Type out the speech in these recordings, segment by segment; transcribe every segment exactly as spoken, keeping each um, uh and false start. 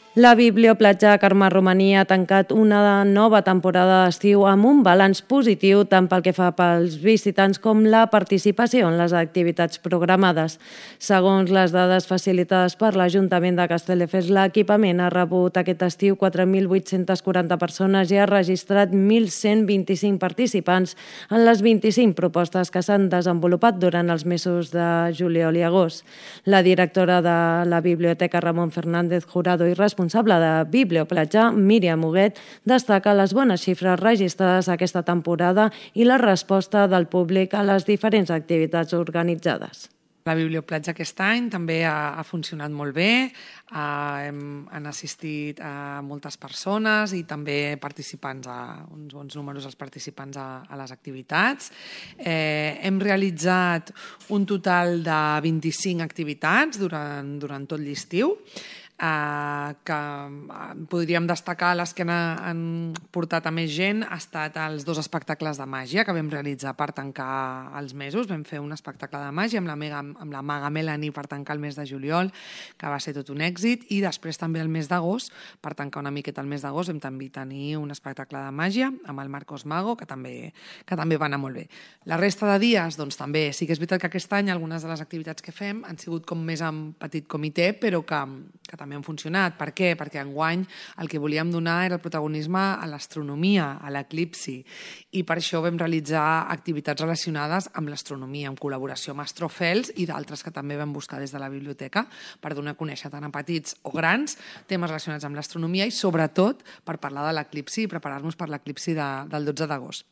La Biblioplatja Carme Romaní ha tancat una nova temporada d'estiu amb un balanç positiu tant pel que fa pels visitants com la participació en les activitats programades. Segons les dades facilitades per l'Ajuntament de Castelldefels, l'equipament ha rebut aquest estiu quatre mil vuit-cents quaranta persones i ha registrat mil cent vint-i-cinc participants en les vint-i-cinc propostes que s'han desenvolupat durant els mesos de juliol i agost. La directora de la Biblioteca Ramon Fernández Jurado i responsable de Biblioplatja, Míriam Huguet, destaca les bones xifres registrades aquesta temporada i la resposta del públic a les diferents activitats organitzades. La Biblioplatja aquest any també ha, ha funcionat molt bé, ha, hem, han assistit a moltes persones i també participants, a, uns bons números els participants a, a les activitats. Eh, hem realitzat un total de vint-i-cinc activitats durant, durant tot l'estiu, Uh, que uh, podríem destacar les que han, han portat a més gent ha estat els dos espectacles de màgia que vam realitzar per tancar els mesos. Vam fer un espectacle de màgia amb la, Mega, amb la Maga Melanie per tancar el mes de juliol, que va ser tot un èxit, i després també el mes d'agost, per tancar una miqueta el mes d'agost, vam també tenir un espectacle de màgia amb el Marcos Mago, que també, que també va anar molt bé. La resta de dies, doncs també, sí que és veritat que aquest any algunes de les activitats que fem han sigut com més en petit comitè, però que, que també han funcionat. Per què? Perquè enguany el que volíem donar era el protagonisme a l'astronomia, a l'eclipsi, i per això vam realitzar activitats relacionades amb l'astronomia, en col·laboració amb Astrofels i d'altres que també vam buscar des de la biblioteca per donar a conèixer tant a petits o grans temes relacionats amb l'astronomia i sobretot per parlar de l'eclipsi i preparar-nos per l'eclipsi de, del dotze d'agost.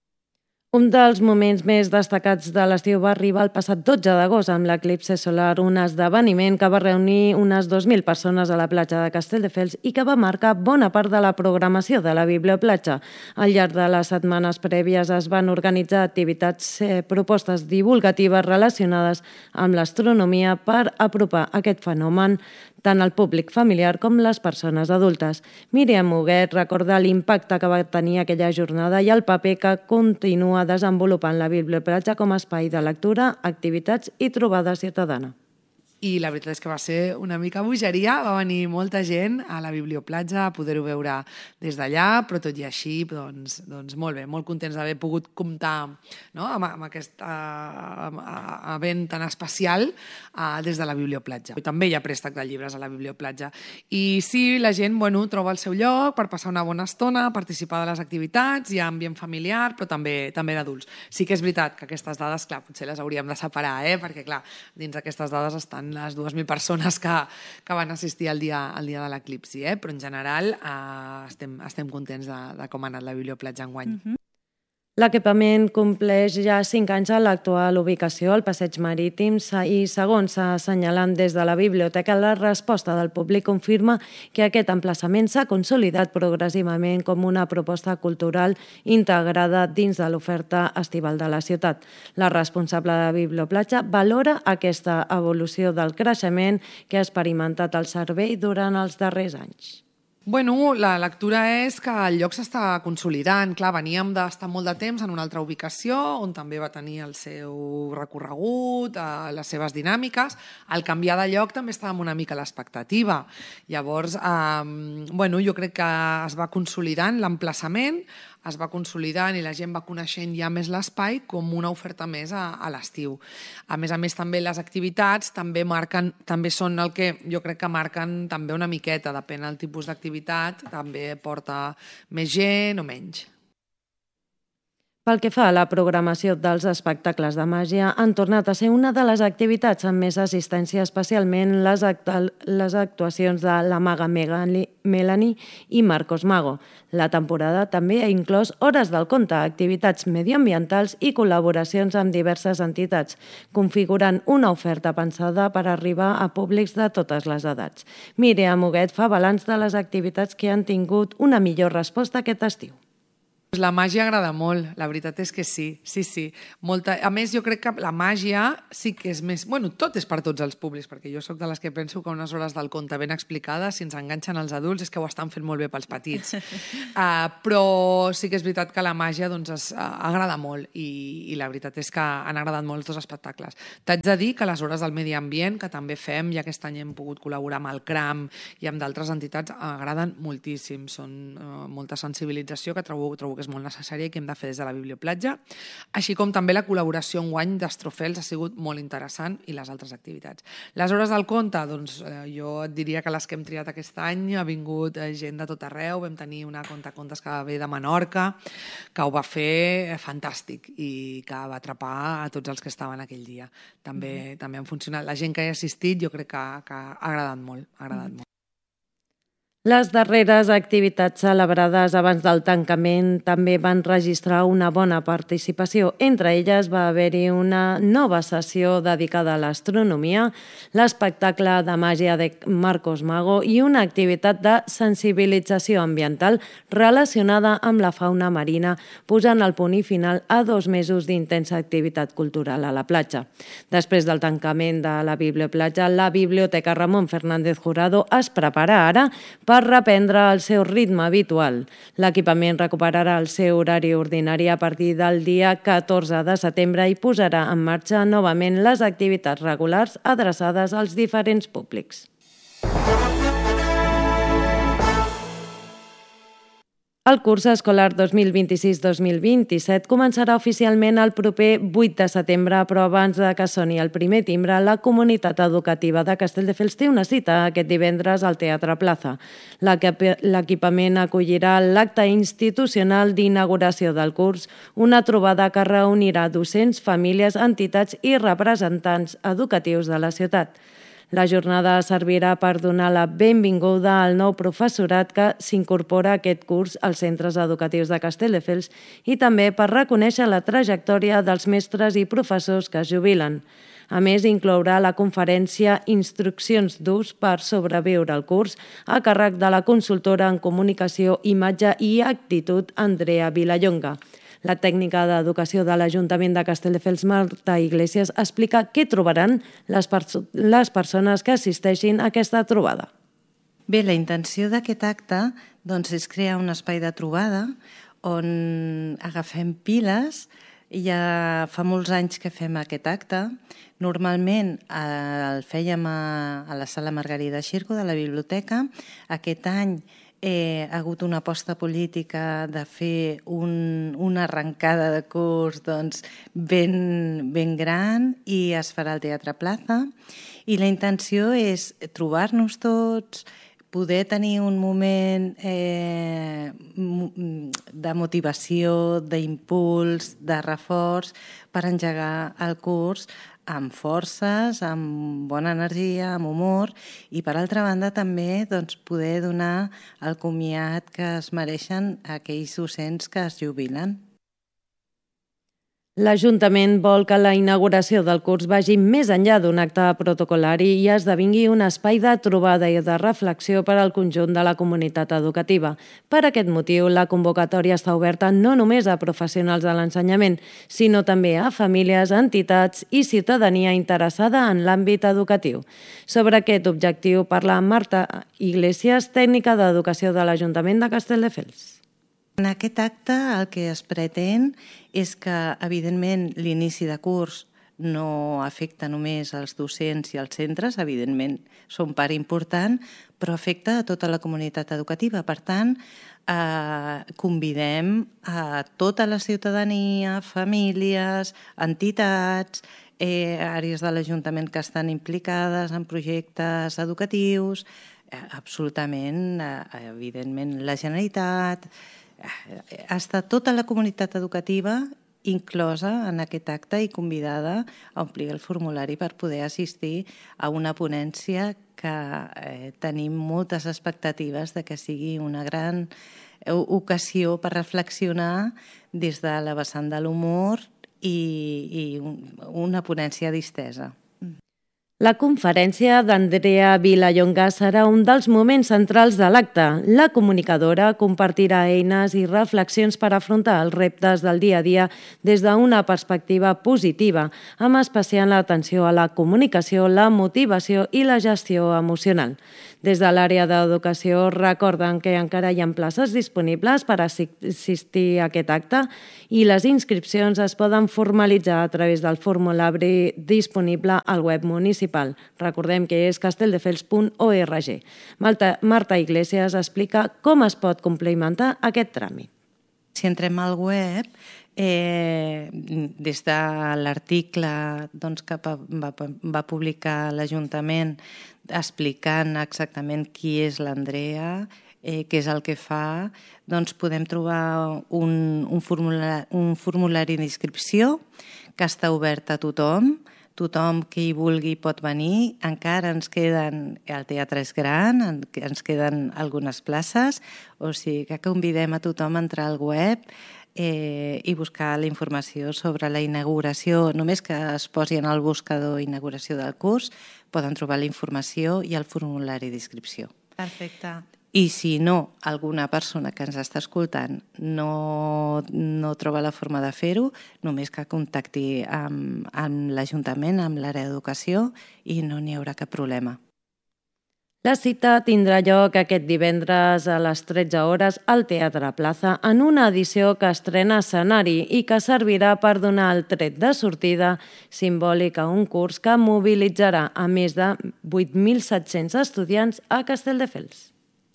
Un dels moments més destacats de l'estiu va arribar el passat dotze d'agost amb l'eclipsi solar, un esdeveniment que va reunir unes dos mil persones a la platja de Castelldefels i que va marcar bona part de la programació de la Biblioplatja. Al llarg de les setmanes prèvies es van organitzar activitats, eh, propostes divulgatives relacionades amb l'astronomia per apropar aquest fenomen tant al públic familiar com les persones adultes. Míriam Huguet recorda l'impacte que va tenir aquella jornada i el paper que continua desenvolupant la Biblioplatja com a espai de lectura, activitats i trobada ciutadana. I la veritat és que va ser una mica bogeria, va venir molta gent a la Biblioplatja a poder-ho veure des d'allà, però tot i així, doncs, doncs molt bé, molt contents d'haver pogut comptar, no?, amb, amb aquest uh, event tan especial uh, des de la Biblioplatja. I també hi ha préstec de llibres a la Biblioplatja. I sí, la gent, bueno, troba el seu lloc per passar una bona estona, participar de les activitats, hi ha ambient familiar, però també també d'adults. Sí que és veritat que aquestes dades, clar, potser les hauríem de separar, eh? Perquè, clar, dins d'aquestes dades estan les dues mil persones que, que van assistir al dia, al dia de l'eclipsi, eh? Però en general eh, estem, estem contents de, de com ha anat la Biblioplatja enguany. Mm-hmm. L'equipament compleix ja cinc anys a l'actual ubicació al Passeig Marítim i, segons s'ha assenyalat des de la biblioteca, la resposta del públic confirma que aquest emplaçament s'ha consolidat progressivament com una proposta cultural integrada dins de l'oferta estival de la ciutat. La responsable de Biblioplatja valora aquesta evolució del creixement que ha experimentat el servei durant els darrers anys. Bueno, la lectura és que el lloc s'està consolidant. Clar, veníem d'estar molt de temps en una altra ubicació, on també va tenir el seu recorregut, eh, les seves dinàmiques. Al canviar de lloc també estàvem una mica a l'expectativa. Llavors, eh, bueno, jo crec que es va consolidant l'emplaçament, es va consolidant i la gent va coneixent ja més l'espai com una oferta més a, a l'estiu. A més a més, també les activitats també marquen, també són el que jo crec que marquen també una miqueta, depèn del tipus d'activitat, també porta més gent o menys. Pel que fa a la programació dels espectacles de màgia, han tornat a ser una de les activitats amb més assistència, especialment les, actu les actuacions de la Maga Melanie i Marcos Mago. La temporada també ha inclòs hores del conte, activitats medioambientals i col·laboracions amb diverses entitats, configurant una oferta pensada per arribar a públics de totes les edats. Míriam Huguet fa balanç de les activitats que han tingut una millor resposta aquest estiu. La màgia agrada molt, la veritat és que sí, sí, sí. Molta... A més, jo crec que la màgia sí que és més... Bueno, tot és per tots els públics, perquè jo sóc de les que penso que unes hores del conte ben explicades, si ens enganxen els adults, és que ho estan fent molt bé pels petits. Uh, però sí que és veritat que la màgia doncs, es, uh, agrada molt i, i la veritat és que han agradat molt els dos espectacles. T'haig de dir que les hores del medi ambient, que també fem, i aquest any hem pogut col·laborar amb el CRAM i amb d'altres entitats, agraden moltíssim. Són uh, molta sensibilització que trobo, trobo que és molt necessària i que hem de fer des de la Biblioplatja, així com també la col·laboració enguany d'Astrofels ha sigut molt interessant i les altres activitats. Les hores del conte, doncs eh, jo et diria que les que hem triat aquest any ha vingut eh, gent de tot arreu, vam tenir una contacontes que va ve de Menorca, que ho va fer eh, fantàstic i que va atrapar a tots els que estaven aquell dia. També, mm-hmm. també han funcionat. La gent que hi ha assistit jo crec que, que ha agradat molt, ha agradat mm-hmm. molt. Les darreres activitats celebrades abans del tancament també van registrar una bona participació. Entre elles va haver-hi una nova sessió dedicada a l'astronomia, l'espectacle de màgia de Marcos Mago i una activitat de sensibilització ambiental relacionada amb la fauna marina, posant el punt i final a dos mesos d'intensa activitat cultural a la platja. Després del tancament de la Biblioplatja, la Biblioteca Ramon Fernández Jurado es prepara ara per per reprendre el seu ritme habitual. L'equipament recuperarà el seu horari ordinari a partir del dia catorze de setembre i posarà en marxa novament les activitats regulars adreçades als diferents públics. El curs escolar dos mil vint-i-sis dos mil vint-i-set començarà oficialment el proper vuit de setembre, però abans de que soni el primer timbre, la comunitat educativa de Castelldefels té una cita aquest divendres al Teatre Plaza. L'equipament acollirà l'acte institucional d'inauguració del curs, una trobada que reunirà docents, famílies, entitats i representants educatius de la ciutat. La jornada servirà per donar la benvinguda al nou professorat que s'incorpora a aquest curs als centres educatius de Castelldefels i també per reconèixer la trajectòria dels mestres i professors que es jubilen. A més, inclourà la conferència Instruccions d'ús per sobreviure al curs a càrrec de la consultora en comunicació, imatge i actitud Andrea Vilallonga. La tècnica d'educació de l'Ajuntament de Castelldefels, Marta Iglesias, explica què trobaran les, perso- les persones que assisteixin a aquesta trobada. Bé, la intenció d'aquest acte doncs, és crear un espai de trobada on agafem piles. Ja fa molts anys que fem aquest acte. Normalment eh, el fèiem a, a la sala Margarida Xirgo de la biblioteca. Aquest any Eh, ha hagut una aposta política de fer un, una arrencada de curs doncs, ben, ben gran i es farà al Teatre Plaza. I la intenció és trobar-nos tots, poder tenir un moment eh, de motivació, d'impuls, de reforç per engegar el curs amb forces, amb bona energia, amb humor i, per altra banda, també doncs, poder donar el comiat que es mereixen aquells docents que es jubilen. L'Ajuntament vol que la inauguració del curs vagi més enllà d'un acte protocolari i esdevingui un espai de trobada i de reflexió per al conjunt de la comunitat educativa. Per aquest motiu, la convocatòria està oberta no només a professionals de l'ensenyament, sinó també a famílies, entitats i ciutadania interessada en l'àmbit educatiu. Sobre aquest objectiu parla Marta Iglesias, tècnica d'educació de l'Ajuntament de Castelldefels. En aquest acte el que es pretén és que, evidentment, l'inici de curs no afecta només els docents i els centres, evidentment són part important, però afecta a tota la comunitat educativa. Per tant, eh, convidem a tota la ciutadania, famílies, entitats, eh, àrees de l'Ajuntament que estan implicades en projectes educatius, eh, absolutament, eh, evidentment, la Generalitat. Està tota la comunitat educativa inclosa en aquest acte i convidada a omplir el formulari per poder assistir a una ponència que eh, tenim moltes expectatives de que sigui una gran ocasió per reflexionar des de la vessant de l'humor i, i una ponència distesa. La conferència d'Andrea Vilallonga serà un dels moments centrals de l'acte. La comunicadora compartirà eines i reflexions per afrontar els reptes del dia a dia des d'una perspectiva positiva, amb especial atenció a la comunicació, la motivació i la gestió emocional. Des de l'àrea d'educació recorden que encara hi ha places disponibles per assistir a aquest acte i les inscripcions es poden formalitzar a través del formulari disponible al web municipal. Recordem que és castelldefels punt org. Marta, Marta Iglesias explica com es pot complementar aquest tràmit. Si entrem al web, eh, des de l'article doncs, que va, va publicar l'Ajuntament explicant exactament qui és l'Andrea, eh, què és el que fa, doncs podem trobar un, un, formulari, un formulari d'inscripció que està obert a tothom. Tothom que hi vulgui pot venir. Encara ens queden, el teatre és gran, ens queden algunes places, o sigui que convidem a tothom a entrar al web eh, i buscar la informació sobre la inauguració. Només que es posi en el buscador inauguració del curs, poden trobar la informació i el formulari d'inscripció. Perfecte. I si no, alguna persona que ens està escoltant no, no troba la forma de fer-ho, només que contacti amb, amb l'Ajuntament, amb l'àrea d'educació, i no n'hi haurà cap problema. La cita tindrà lloc aquest divendres a les tretze hores al Teatre Plaza en una edició que estrena escenari i que servirà per donar el tret de sortida simbòlic a un curs que mobilitzarà a més de vuit mil set-cents estudiants a Castelldefels.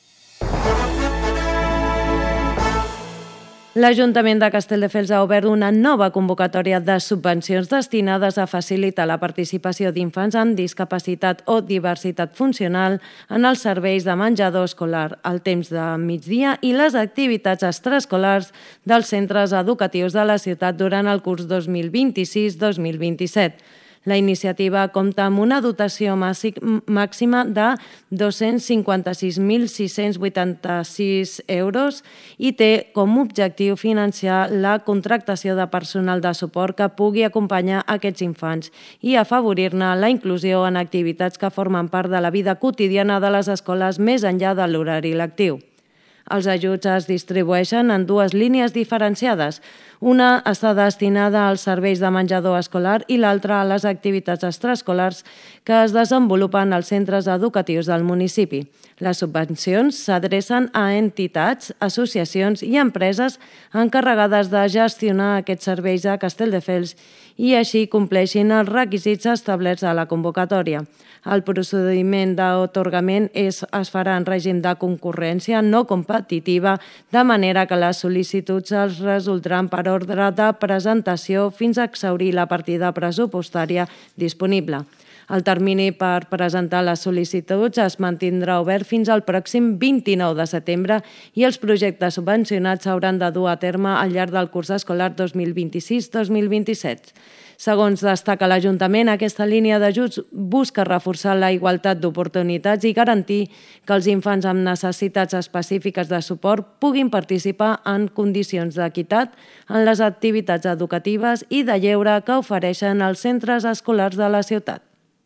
L'Ajuntament de Castelldefels ha obert una nova convocatòria de subvencions destinades a facilitar la participació d'infants amb discapacitat o diversitat funcional en els serveis de menjador escolar, el temps de migdia i les activitats extraescolars dels centres educatius de la ciutat durant el curs dos mil vint-i-sis dos mil vint-i-set. La iniciativa compta amb una dotació màxima de dos-cents cinquanta-sis mil sis-cents vuitanta-sis euros i té com a objectiu financiar la contractació de personal de suport que pugui acompanyar aquests infants i afavorir-ne la inclusió en activitats que formen part de la vida quotidiana de les escoles més enllà de l'horari lectiu. Els ajuts es distribueixen en dues línies diferenciades. Una està destinada als serveis de menjador escolar i l'altra a les activitats extraescolars que es desenvolupen als centres educatius del municipi. Les subvencions s'adrecen a entitats, associacions i empreses encarregades de gestionar aquests serveis a Castelldefels i així compleixin els requisits establerts a la convocatòria. El procediment d'atorgament es, es farà en règim de concurrència no competitiva, de manera que les sol·licituds es resoldran per ordre de presentació fins a exhaurir la partida pressupostària disponible. El termini per presentar les sol·licituds es mantindrà obert fins al pròxim vint-i-nou de setembre i els projectes subvencionats s'hauran de dur a terme al llarg del curs escolar dos mil vint-i-sis dos mil vint-i-set. Segons destaca l'Ajuntament, aquesta línia d'ajuts busca reforçar la igualtat d'oportunitats i garantir que els infants amb necessitats específiques de suport puguin participar en condicions d'equitat en les activitats educatives i de lleure que ofereixen els centres escolars de la ciutat.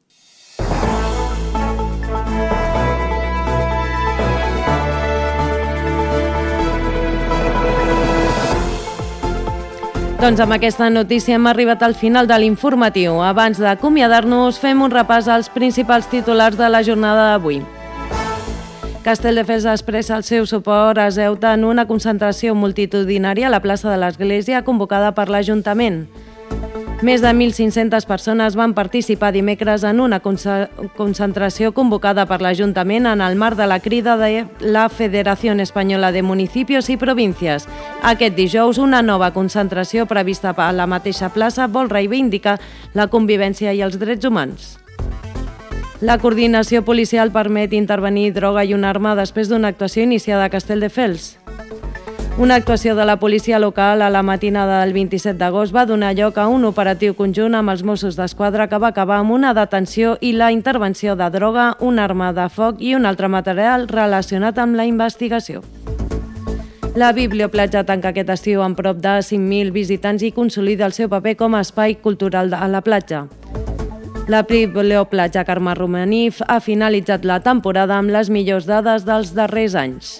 Doncs amb aquesta notícia hem arribat al final de l'informatiu. Abans d'acomiadar-nos, fem un repàs als principals titulars de la jornada d'avui. Castelldefels expressa el seu suport a Ceuta en una concentració multitudinària a la plaça de l'Església convocada per l'Ajuntament. Més de mil cinc-centes persones van participar dimecres en una concentració convocada per l'Ajuntament en el marc de la crida de la Federació Espanyola de Municipios i Províncies. Aquest dijous, una nova concentració prevista a la mateixa plaça vol reivindicar la convivència i els drets humans. La coordinació policial permet intervenir droga i una arma després d'una actuació iniciada a Castelldefels. Una actuació de la policia local a la matinada del vint-i-set d'agost va donar lloc a un operatiu conjunt amb els Mossos d'Esquadra que va acabar amb una detenció i la intervenció de droga, una arma de foc i un altre material relacionat amb la investigació. La Biblioplatja tanca aquest estiu amb prop de cinc mil visitants i consolida el seu paper com a espai cultural a la platja. La Biblioplatja Carme Romaní ha finalitzat la temporada amb les millors dades dels darrers anys.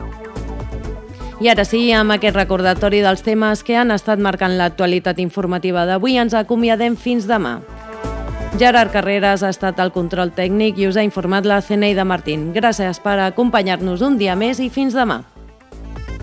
I ara sí, amb aquest recordatori dels temes que han estat marcant l'actualitat informativa d'avui, ens acomiadem fins demà. Gerard Carreras ha estat al control tècnic i us ha informat la Zeneida Martín. Gràcies per acompanyar-nos un dia més i fins demà.